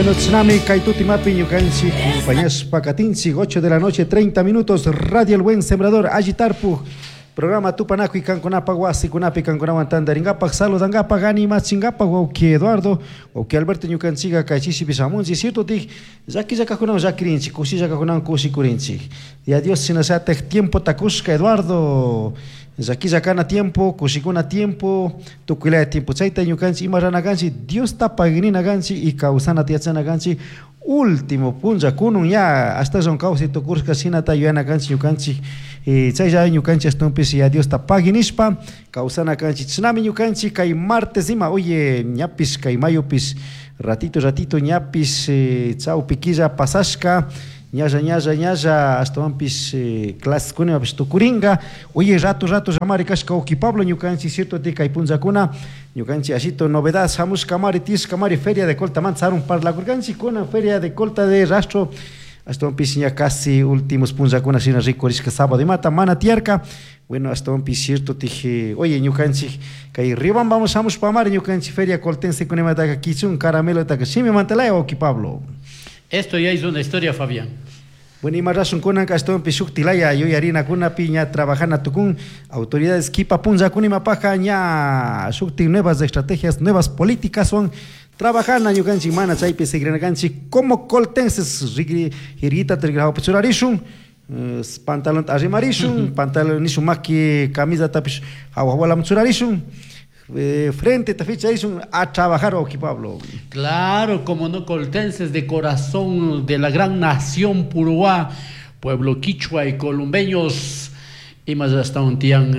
Bueno, Tsunami, Kaituti Mapi, Ñucanchi, compañías Pacatinchi, 8 de la noche, 30 minutos, Radio El Buen Sembrador, Agitarpu, programa Tupanaco y Canconapa, Guasi, Cunapi, Canconawan Tandaringapa, Saludangapa, Gani, Machingapa, Guauki Eduardo, Guauki Alberto Ñucanciga, Caichichi, Pisamunzi, cierto, Tig, Zaki Zacacunan, Zakirinchi, Cusi Zacacunan, Cusi Curinchi. Y adiós, sin hacer tiempo, Tacusca, Eduardo. Zaki Zacana tiempo, Cushicuna tiempo, Tucuila tiempo, Chaita Ñucanchi, Imarana Ganchi, Dios tapa Ginina Ganchi y Causana Tiazana Ganchi, último punja kunun ya hasta son causa to kurska sinata yana Ganchi Ñucanchi, Chaya Ñucanchi hasta un pisi a Dios tapa Ginispa, Causana Ganchi, Tsunami Ñucanchi, Kai martes dima, oye, ñapis, Kai mayopis, ratito, ñapis, chau piquilla, pasashka. Ñaja, hasta vampis clases kuna tu kuringa, oye, rato, llamari kashka oki Pablo, Ñucanchi, cierto, tica y punzacuna, Ñucanchi, asito, novedades, hamus camari, feria de colta, manzaron para la Gurganchi, kuna, feria de colta de rastro, hasta vampis ya casi últimos punzacuna, sin rico, risca sábado de mata, mana tierca, bueno, hasta vampis cierto, dije, oye, Ñucanchi, que riban vamos, hamus pamar, Ñucanchi, feria coltense, kuna mataca, kichun, caramelo, taca, si me mantela, oki Pablo. Esto ya es una historia, Fabián. Bueno, y más razón con que estoy en Pisuktilaya, yo y Arina Kuna Piña trabajando tukun, autoridades Kipa Punza Kunima Paja, ya sukti nuevas estrategias, nuevas políticas son trabajando en Ñucanchi Mana, Chaipe Segrenaganchi, como coltenses, Hirita Trigrao Pechurarishun, pantalón Arimarishun, pantalón Nisumaki, camisa Tapish, Agualam Churarishun. Frente a trabajar aquí Pablo. Claro, como no coltenses de corazón de la gran nación Puruá, pueblo quichua y columbeños, y más hasta un tian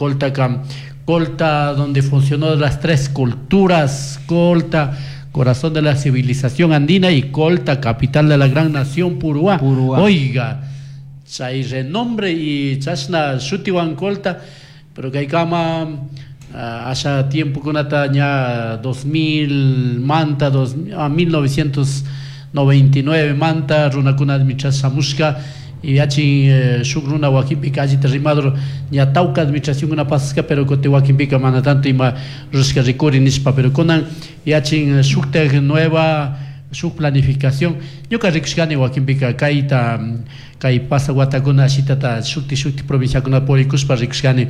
Colta donde funcionó las tres culturas, Colta corazón de la civilización andina y Colta capital de la gran nación Puruá. Oiga, chay renombre y chasna shutiwan Colta, pero que hay cama hace tiempo con ya 2000 manta 1999 manta runakuna administración samushka y achi shugruna wakimpica allí terrimador ya tauca administración una pasca pero cote wakimpica mana tanto ima ruska ricuri nispa pero conan y achi shukte nueva su planificación yo que rixgani wakimpica kaita kai pasa guataguna shitata shukti provincia kuna poricus para rixgani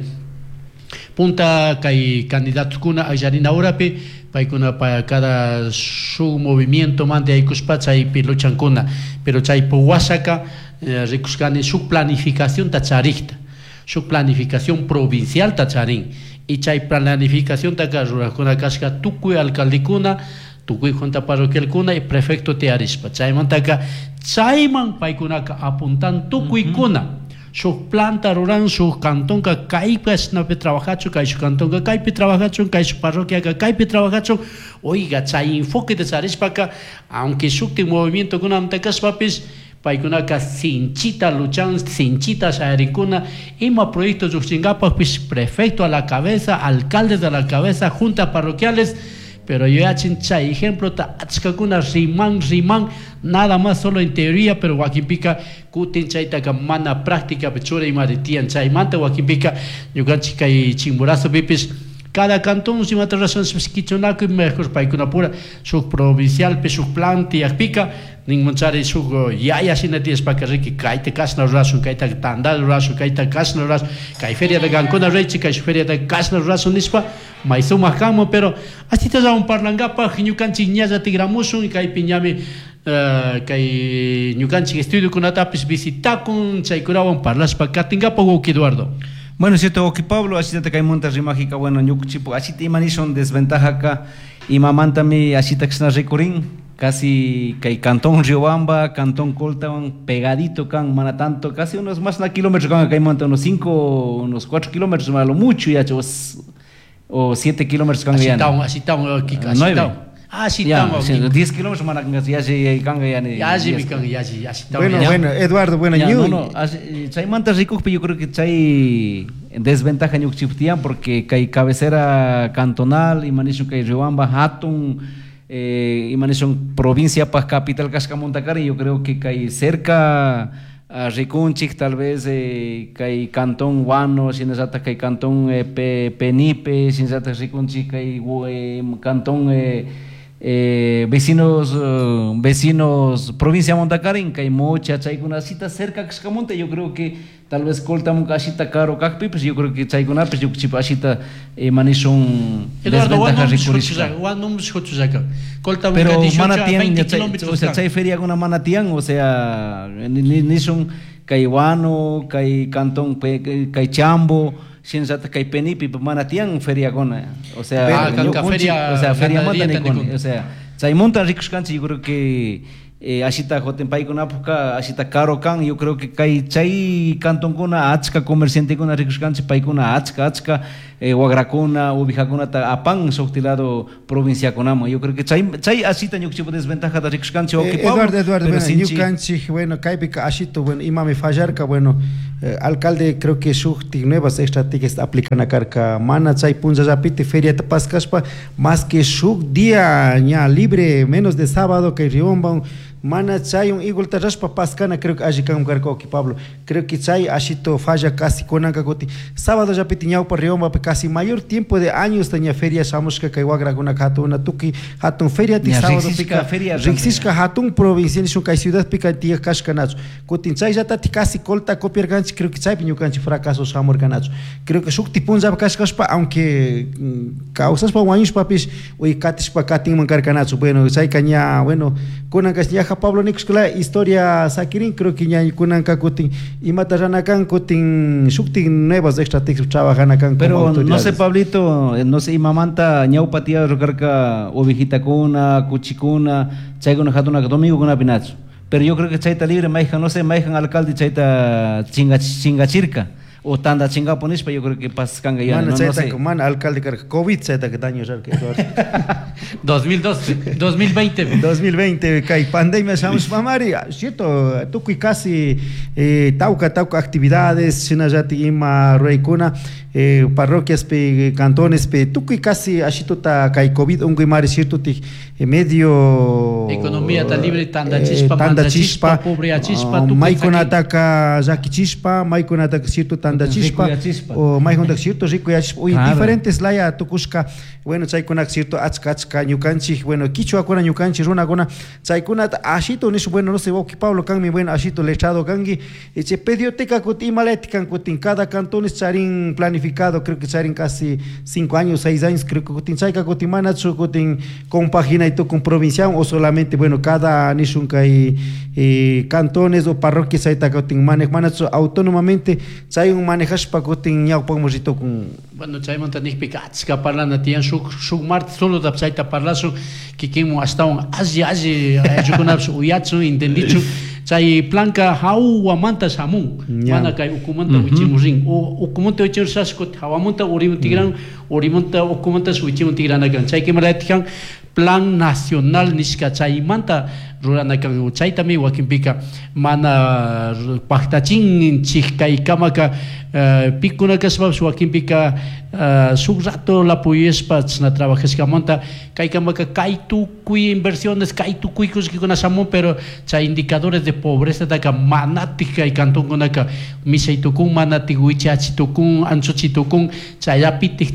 punta kai candidatos kuna ajarina urapi paikuna para cada su movimiento mande ay kuspacha y piluchan kuna pero chay powasaka rikuskani su planificación tacharista su planificación provincial tacharin y chay planificación takarura kuna kashka tukui alcaldikuna tukui junta parroquial kuna y prefecto tearispa chay mantaka chayman paikuna apuntan tukui kuna su planta rural, su cantón que caipa snape trabajacho, que su cantón que caipe trabajacho, que su parroquia que caipe trabajacho, oiga, chay enfoque de sares para acá, aunque su movimiento con amtecas papis, paikuna ka sinchita luchan, sinchita saericuna, ima proyectos de Singapur, pues prefecto a la cabeza, alcalde de la cabeza, juntas parroquiales. Pero yo ya chay ejemplo ta atskakuna riman nada más solo en teoría pero wakimpica kutin chayta ka mana práctica pechura y maritian chay manta wakimpica yo ganchika y chimburazo pipis cada cantón si mata razón skichonaco y mejor paikuna pura su provincial pe su planta y akpika ningún chari su ya sin atias pa que riki kaita kasna raso kaita tandal raso kaita kasna raso kai feria de Gancona rechi kai feria de kasna raso nispa mais uma cama pero así te da un parlangapa Ñucanchi ñaza tigramusun y kai piñame kai Ñucanchi estudio con atapis visita con chaikurawan parlas pa katingapa Guauki Eduardo. Bueno, cierto, que Pablo, así te cae montas mágica, bueno, Ñuchipo, así te imanison desventaja acá, y mamantami, así te exna ricurín, casi que Cantón Riobamba, Cantón Coltawan, pegadito, can, mana tanto, casi unos más de kilómetros, can, acá monta unos 4 kilómetros, más lo mucho, ya, o 7 kilómetros, can, ya. Así estamos, aquí, así 9. Así estamos. 10 kilómetros, mana, ya se canga, ya. Bueno, Eduardo, bueno, no, chay mantas ricos, pero yo creo que chay desventaja Ñuchiptián, porque hay cabecera cantonal, y manisho que Riobamba, Hatun, y manisho provincia, pa capital, Cascamontacari, yo creo que hay cerca a Ricunchik, tal vez, que hay cantón Guano, sin exacta que hay cantón Penipe, sin exacta Ricunchik, que hay cantón vecinos provincia Montacarín, que hay mucha, hay una cita cerca que monte, yo creo que tal vez coltamos cachita caro cacpi, pues yo creo que hay una, pues yo chipa cita manison desventaja ricurisca. Pero manatian, o sea, hay feria con una manatian, o sea, ni son caiwano, cai cantón, cai chambo, siensata cai penipi, manatian feria con, o sea, feria matanicon, o sea, hay montan ricos canchos, yo creo que ashita joten pai con apuka, ashita caro can, yo creo que chay cantón con achka comerciante con ricos canchos pai con achka guagracona ubijacona ta apan soctilado provincia con amo, yo creo que chay ashita yo que desventaja de ricos canchos. Eduardo, bueno, yo canchi, bueno, caipica ashito, bueno, imame fallarca, bueno, alcalde creo que suhti nuevas estrategias aplican a carca mana chay punza zapite feria tapascaspa más que suk día ya libre menos de sábado que riomba mana chay un igual taraspa pascana creo que allí can carco que Pablo creo que chay ashito falla casi con coti sábado ya pitiñao por riomba casi mayor tiempo de años tenía feria samos que kaiwagra con una tuki hatun feria de sábado pica feria rixiska hatun provincia ni sun ciudad pica tía cascanacho cotin chay ya tati casi colta copiar ganchi creo que chay piño ganchi fracaso samor canacho creo que suk tipunza cascaspa aunque causas pa guaños papis uy katis pa katin man carcanacho bueno chay caña bueno kunan kasnya Pablo Nixkla historia sakirin creo que ya kunan kakutin y mataranakan kutin suktin nuevas estrategias trabajanakan pero no sé Pablito no sé mamanta ñaupatia rocarca ovejita kuna cuchicuna chayguna hatuna domingo kuna pinacho pero yo creo que chaita libre maija no sé maija alcalde chaita chingachirca o tanda chinga ponispa yo creo que pascanga ya no sé man alcalde carga covid chaita que daño que 2020 kai pandemia somos mamari cierto tú casi tauca actividades sinajati ima roikuna parroquias pe cantones pe tú casi ashito ta kai covid un mari cierto medio economía ta libre tanda chispa pobre chispa tú maikona ataka jaki chispa maikona ataka cierto tanda chispa o maikona cierto rico ya diferentes laya tukuska bueno chay kuna cierto achka ñukanchi bueno quichua kuna ñukanchi runa kuna chay kuna ashito ni bueno no sé que Pablo kan mi bueno ashito lechado kangi eche pedioteca kuti maletica kutin cada cantón charin planificado creo que charin casi 5 años 6 años creo que kutin chayka kutin manachu kutin compagina y to con provincia o solamente bueno cada nishun kai cantones o parroquias ahí ta kutin manachu autónomamente chay un manejas pa kutin ñau podemos rito con bueno chay montanik picatska parlana tian shuk mart solo da psaita parlaso que quemo hasta un azi ayukunapsu uyatsu intendichu chay planka hau amanta samun mana kai ukumanta uchimurin o ukumanta uchirsasco hawamunta orimunta ukumanta uchimuntigrana kan chay kemaratikan plan nacional niska chay manta rurana kan chay tami wakimpika mana paktachin chikkai kamaka pikuna kasbab wakimpika suk rato la puyespa na trabajas kamanta kai kamaka kai tu kui inversiones kai tu kui kus kikuna samon pero chay indicadores de pobreza taka manatika y cantón kunaka misaitukun manati wichachitukun anchochitukun chayapiti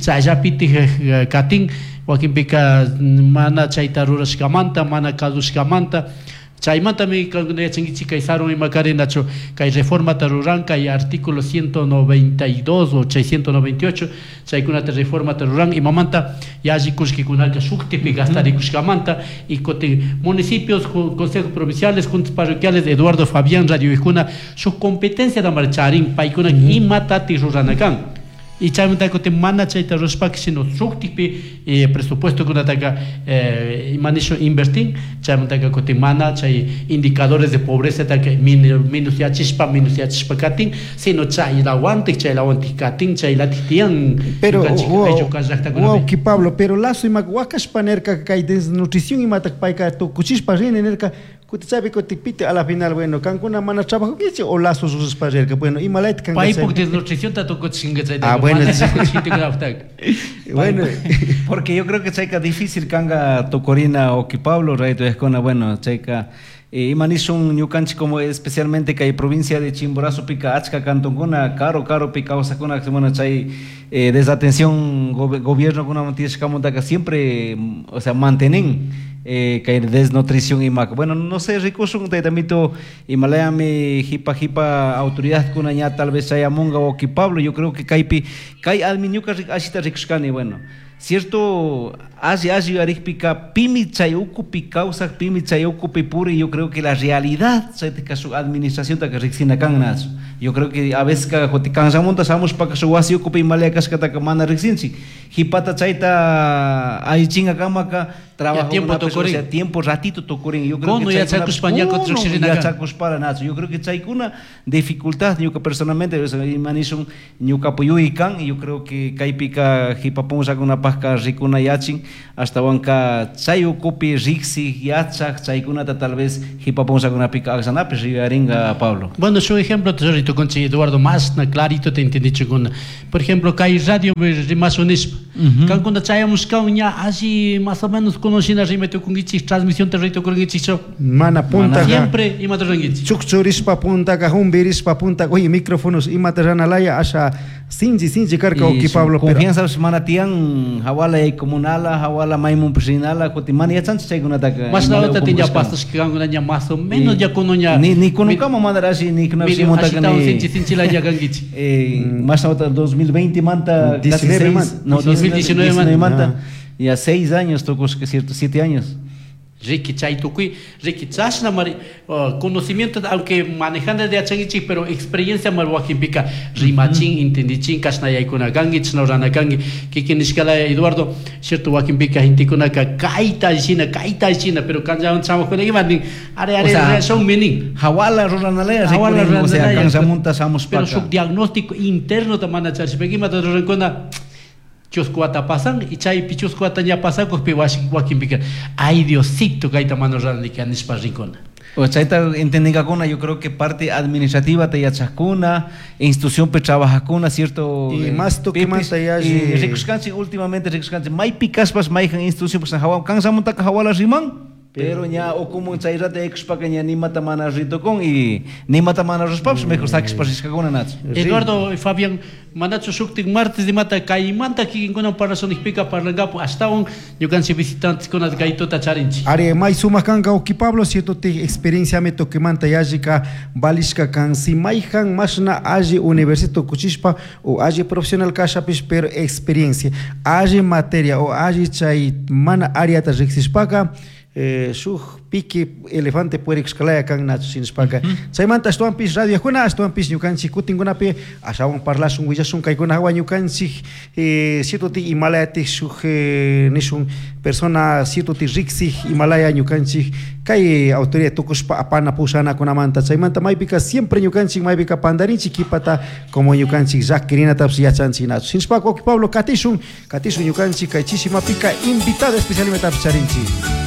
katin wakimpika mana chayta ruraskamanta mana kaduskamanta chaymanta mi chingichi kaisaron y macare nacho kai reforma taruran kai artículo 192 o 698 chaykuna te reforma taruran y mamanta yaji kuski kunaka suktipi gastari kuskamanta y cote municipios consejos provinciales juntas parroquiales de Eduardo Fabián Radio Icuna su competencia de marcharin paikuna y matati ruranakan y chaymanta cote mana chayta rospak sino suktipi presupuesto kuna taka manisho invertir chaymanta cote mana chay indicadores de pobreza taka minus ya chispa katin sino chay la wanti katin chay la titian pero wow que Pablo pero lazo y magwakas panerka kai desnutrición y matak paika to kuchispa renerka sabe que te pite a la final bueno can una mana trabajo que o lazos sus pajer que bueno y malet can pai porque desnutrición ta to cochinga bueno porque yo creo que chaika difícil canga tocorina o que Pablo reito es con bueno chaika Imanishun ñukanchik como especialmente kay provincia de Chimborazo pica achka cantonguna caro pica osakuna bueno chay desatención gobierno kuna mantishkamuntaka siempre o sea mantenen kay desnutrición y mac bueno no sé recursos tamito Himalayami hipa autoridad kuna ya tal vez haya monga o Pablo yo creo que kay almiñuka ashita rikushkani bueno cierto hace arikpika pimi chayuku pikausa pimi chayuku pipuri yo creo que la realidad que su administración ta que rixina kannas yo creo que a veces ka jotikansamunta samos para su wasi ocupi malaya kaskata ka mana rixinsi hipata chaita ay chinga kamaka trabajo tiempo ratito tocorin yo creo que ya chaco español contra ya chaco para nazo yo creo que chay kuna dificultad yo que personalmente manison ñuka puyuikan yo creo que kaipika hipaponsa kuna pasca ricuna yachin hasta wanka chay ocupi rixi yachak chaykuna tal vez hipaponsa kuna pika axanape rigaringa Pablo bueno su ejemplo tesorito con Eduardo más clarito te entendí con por ejemplo kai radio más honesto kan cuando chayamos kaunya así más o menos conocina rimeto con gichi transmisión territo con gichi mana punta siempre y matrangichi chukchurispa punta ka humbirispa punta oye micrófonos y matarranalaya asha sinji carga o Pablo pero confianza semana tian hawala y comunala hawala maimun personala cotimani ya chance chayguna ta más la otra tinya pastos que kan nya más o menos ya cononya ni conocamos mandar así ni que no monta sinji la ya gangichi más la otra 2020 manta 19 no 2019 manta ya 6 años tocos que cierto 7 años Ricky Chaitokui, Ricky Chashna Mari, conocimiento, aunque manejando de Achangichi, pero experiencia Marwakimpika, Rimachin, Intendichin, Kashnaya Kunagangich, Noranagangi, Kikinishkala Eduardo, cierto Wakimpika, Hintikunaka, Kaita China, pero Kanjan Samo con Ivan, Are son meaning. Hawala Roranalea, o sea, Kanjamunta Samos pero su diagnóstico interno de Manachar, Pegima de Rorancona. Chuscuata pasan y chay pichuscuata ya pasa con piwakimpika ay Diosito que hay tamano randi que anis rincona o chaita entendiga con yo creo que parte administrativa te ya chacuna institución pe trabajacuna cierto y más to que más allá y recuscansi últimamente recuscansi mai picaspas mai institución pues hawa kansa monta hawala riman pero ya o como chaira te expa que ya ni matamana rito con y ni matamana respaps mejor saques pasisca con nats Eduardo y Fabián manacho suktik martes de mata caimanta que con para son explica para gapo hasta un yo can visitantes con las gaitota charinchi are mai suma kanga o Pablo cierto te experiencia me to que manta yajika balishka kan si mai han masna aje universito kuchispa o aje profesional kashapis pero experiencia aje materia o aje chay mana área ta rexispaka su pique elefante puede escalar kan na sin spaka sai manta sto ampis radio kuna sto ampis nyukanchi kutinguna pe asawan parlas un wijasun kai kuna hawa nyukanchi sito ti Himalaya ti su nishun persona sito ti rixi Himalaya nyukanchi kai autoridad tokuspa apana pusana kuna manta sai manta mai pika siempre nyukanchi mai pika pandarinchi kipata como nyukanchi zakirina tapsi ya chanchi na sin spaka Pablo katishun nyukanchi kai chisima pika invitada especialmente tapsarinchi